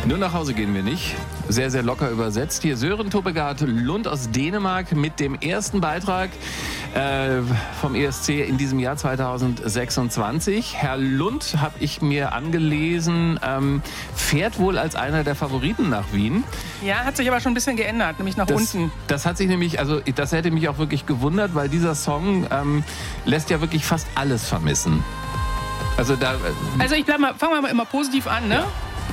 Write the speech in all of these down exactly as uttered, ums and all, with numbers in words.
Nur nach Hause gehen wir nicht. Sehr, sehr locker übersetzt. Hier Sören Tobegard Lund aus Dänemark mit dem ersten Beitrag äh, vom E S C in diesem Jahr zweitausendsechsundzwanzig. Herr Lund, habe ich mir angelesen, ähm, fährt wohl als einer der Favoriten nach Wien. Ja, hat sich aber schon ein bisschen geändert, nämlich nach das, unten. Das hat sich nämlich, also das hätte mich auch wirklich gewundert, weil dieser Song ähm, lässt ja wirklich fast alles vermissen. Also, da, äh, also ich bleib mal, fangen wir mal immer positiv an, ne? Ja.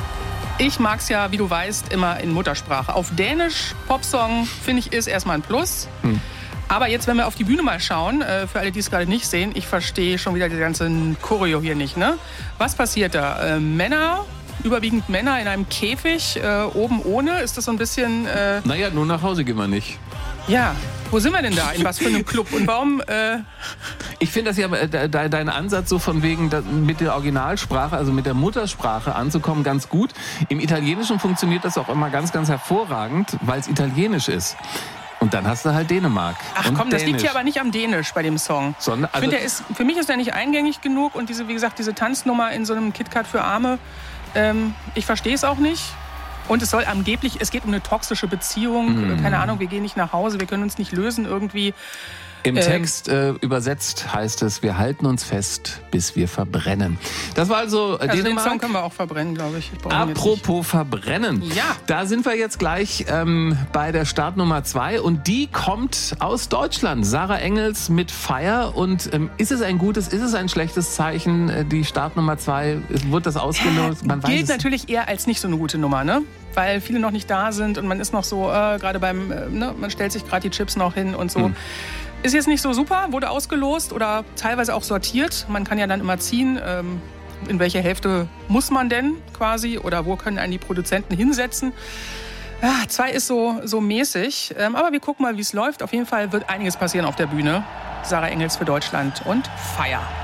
Ich mag es ja, wie du weißt, immer in Muttersprache. Auf Dänisch, Popsong, finde ich, ist erstmal ein Plus. Hm. Aber jetzt, wenn wir auf die Bühne mal schauen, äh, für alle, die es gerade nicht sehen, ich verstehe schon wieder die ganze Choreo hier nicht, ne? Was passiert da? Äh, Männer, überwiegend Männer in einem Käfig, äh, oben ohne, ist das so ein bisschen... Äh naja, nur nach Hause gehen wir nicht. Ja, wo sind wir denn da? In was für einem Club? Und warum... Äh ich finde das ja, de, de, dein Ansatz so von wegen da, mit der Originalsprache, also mit der Muttersprache anzukommen, ganz gut. Im Italienischen funktioniert das auch immer ganz, ganz hervorragend, weil es italienisch ist. Und dann hast du halt Dänemark. Ach und komm, das Dänisch. Liegt ja aber nicht am Dänisch bei dem Song. Sondern, also ich finde, der ist, für mich ist der nicht eingängig genug. Und diese, wie gesagt, diese Tanznummer in so einem KitKat für Arme, ähm, ich verstehe es auch nicht. Und es soll angeblich, es geht um eine toxische Beziehung. Mm. Keine Ahnung, wir gehen nicht nach Hause, wir können uns nicht lösen irgendwie. Im Text äh, übersetzt heißt es, wir halten uns fest, bis wir verbrennen. Das war also, äh, also Dänemark. Den Song können wir auch verbrennen, glaube ich. ich Apropos verbrennen. Ja. Da sind wir jetzt gleich ähm, bei der Startnummer zwei und die kommt aus Deutschland. Sarah Engels mit Fire. Und ähm, ist es ein gutes, ist es ein schlechtes Zeichen, die Startnummer zwei? Wurde das ausgelost? Man Gilt weiß es natürlich eher als nicht so eine gute Nummer, ne? Weil viele noch nicht da sind und man ist noch so, äh, gerade beim, äh, ne, man stellt sich gerade die Chips noch hin und so. Hm. Ist jetzt nicht so super, wurde ausgelost oder teilweise auch sortiert. Man kann ja dann immer ziehen, ähm, in welche Hälfte muss man denn quasi oder wo können einen die Produzenten hinsetzen. Ja, zwei ist so, so mäßig, ähm, aber wir gucken mal, wie es läuft. Auf jeden Fall wird einiges passieren auf der Bühne. Sarah Engels für Deutschland und Fire.